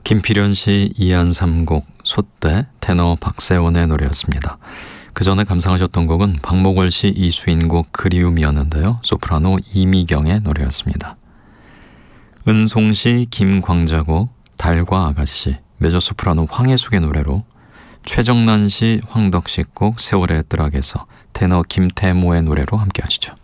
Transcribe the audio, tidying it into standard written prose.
김필현 씨 이안삼곡 소떼 테너 박세원의 노래였습니다. 그 전에 감상하셨던 곡은 박목월 씨 이수인 곡 그리움이었는데요. 소프라노 이미경의 노래였습니다. 은송 씨 김광자 곡 달과 아가씨, 메조소프라노 황혜숙의 노래로 최정난 씨 황덕식 곡 세월의 뜨락에서 테너 김태모의 노래로 함께 하시죠.